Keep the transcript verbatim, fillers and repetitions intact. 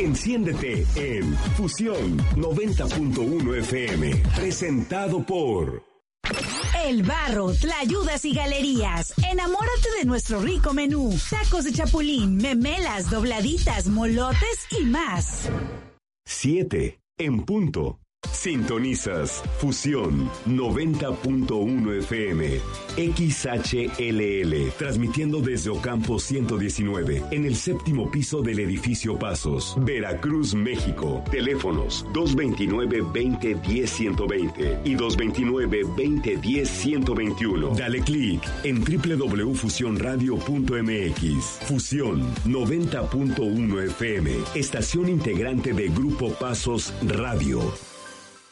Enciéndete en Fusión noventa punto uno F M. Presentado por El Barro, Tlayudas y Galerías. Enamórate de nuestro rico menú. Tacos de chapulín, memelas, dobladitas, molotes y más. siete en punto. Sintonizas Fusión noventa punto uno F M, X H L L, transmitiendo desde Ocampo ciento diecinueve, en el séptimo piso del edificio Pasos, Veracruz, México. Teléfonos dos veintinueve, veinte, diez, ciento veinte y dos veintinueve, veinte, diez, ciento veintiuno. Dale clic en doble u doble u doble u punto fusión radio punto m x. Fusión noventa punto uno F M, estación integrante de Grupo Pasos Radio.